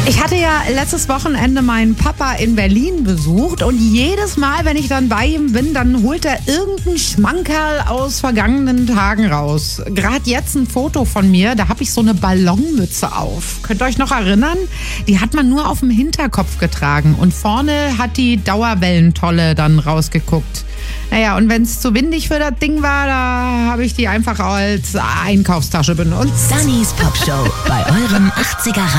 Ich hatte ja letztes Wochenende meinen Papa in Berlin besucht und jedes Mal, wenn ich dann bei ihm bin, dann holt er irgendeinen Schmankerl aus vergangenen Tagen raus. Gerade jetzt ein Foto von mir, da habe ich so eine Ballonmütze auf. Könnt ihr euch noch erinnern? Die hat man nur auf dem Hinterkopf getragen und vorne hat die Dauerwellentolle dann rausgeguckt. Naja, und wenn es zu windig für das Ding war, da habe ich die einfach als Einkaufstasche benutzt. Sannys Popshow bei eurem 80er